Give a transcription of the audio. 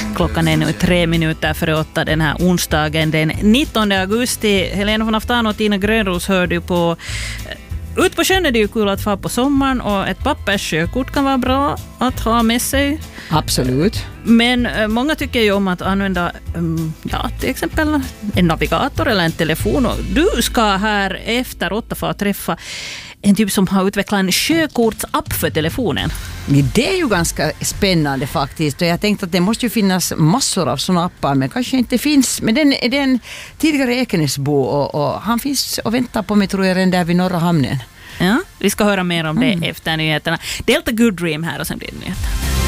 Klockan är nu 3 minuter före 8 den här onsdagen den 19 augusti. Helena von Aftan och Tina Grönros hör du på. Ut på sjön är det ju kul att få på sommaren och ett papperssjökort kan vara bra att ha med sig. Absolut. Men många tycker ju om att använda till exempel en navigator eller en telefon. Och du ska här efter 8 få träffa en typ som har utvecklat en sjökortsapp för telefonen. Det är ju ganska spännande faktiskt och jag tänkte att det måste ju finnas massor av sådana appar men kanske inte finns. Men den är en tidigare Ekenäsbo och han finns och väntar på mig tror jag den där vid Norra hamnen. Ja, vi ska höra mer om det efter nyheterna. Delta Good Dream här och sen blir det nyheter.